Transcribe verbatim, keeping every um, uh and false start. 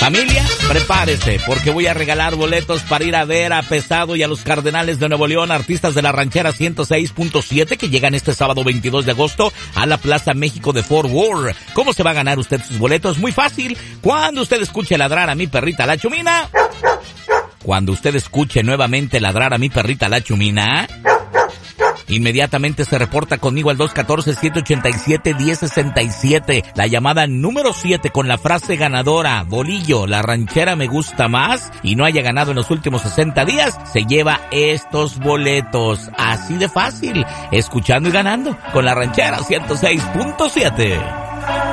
Familia, prepárese, porque voy a regalar boletos para ir a ver a Pesado y a los Cardenales de Nuevo León, artistas de la ranchera ciento seis punto siete, que llegan este sábado veintidós de agosto a la Plaza México de Fort Worth. ¿Cómo se va a ganar usted sus boletos? Muy fácil. Cuando usted escuche ladrar a mi perrita la Chumina, cuando usted escuche nuevamente ladrar a mi perrita la Chumina, inmediatamente se reporta conmigo al dos uno cuatro, siete ocho siete, uno cero seis siete. La llamada número siete con la frase ganadora: Bolillo, la ranchera me gusta más, y no haya ganado en los últimos sesenta días, se lleva estos boletos. Así de fácil, escuchando y ganando con la ranchera ciento seis punto siete.